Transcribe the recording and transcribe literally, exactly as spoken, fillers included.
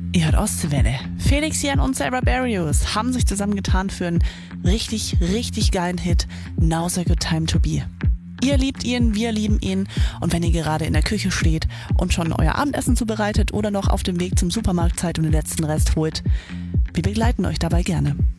Ihr hört Ostseewelle. Felix Jähn und Sarah Barrios haben sich zusammengetan für einen richtig, richtig geilen Hit, Now's a Good Time to Be. Ihr liebt ihn, wir lieben ihn. Und wenn ihr gerade in der Küche steht und schon euer Abendessen zubereitet oder noch auf dem Weg zum Supermarkt seid und den letzten Rest holt, wir begleiten euch dabei gerne.